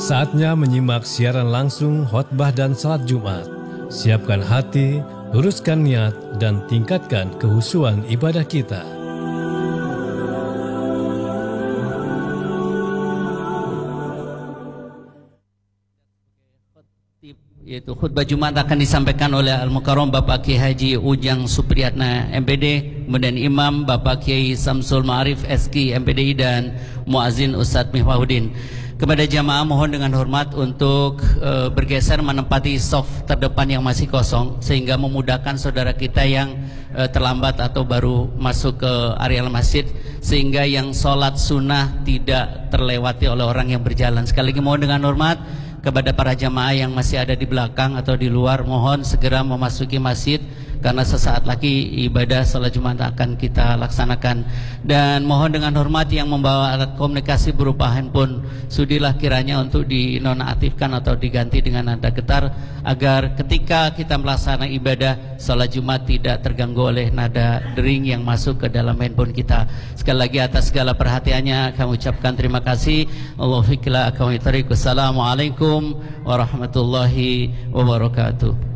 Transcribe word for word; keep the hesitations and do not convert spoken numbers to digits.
Saatnya menyimak siaran langsung khotbah dan salat Jumat. Siapkan hati, luruskan niat, dan tingkatkan kehusuan ibadah kita. Yaitu khutbah Jumat akan disampaikan oleh Al-Mukarram Bapak Kiai Haji Ujang Supriyatna M P D, kemudian Imam Bapak Kiai Samsul Ma'arif S K M P D I, dan Muazzin Ustadz Mihwahuddin. Kepada jamaah mohon dengan hormat untuk e, bergeser menempati soft terdepan yang masih kosong, sehingga memudahkan saudara kita yang e, terlambat atau baru masuk ke area masjid, sehingga yang sholat sunnah tidak terlewati oleh orang yang berjalan. Sekali lagi mohon dengan hormat kepada para jamaah yang masih ada di belakang atau di luar, mohon segera memasuki masjid karena sesaat lagi ibadah salat Jumat akan kita laksanakan. Dan mohon dengan hormat yang membawa alat komunikasi berupa handphone, sudilah kiranya untuk dinonaktifkan atau diganti dengan nada getar, agar ketika kita melaksanakan ibadah salat Jumat tidak terganggu oleh nada dering yang masuk ke dalam handphone kita. Sekali lagi atas segala perhatiannya kami ucapkan terima kasih. Allahu fikla akawitariku. Assalamualaikum warahmatullahi wabarakatuh.